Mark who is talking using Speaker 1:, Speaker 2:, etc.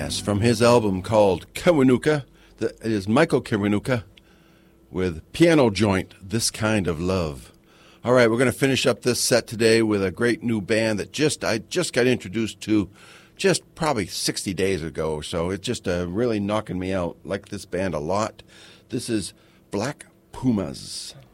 Speaker 1: Yes, from his album called Kiwanuka, that is Michael Kiwanuka with Piano Joint, This Kind of Love. All right, we're going to finish up this set today with a great new band that I just got introduced to just probably 60 days ago, so it's just really knocking me out. Like this band a lot. This is Black Pumas.